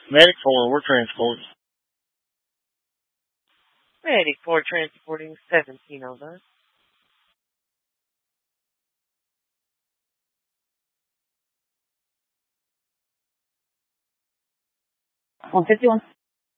Medic 4, we're transporting. Medic 4 transporting 17 over. 151.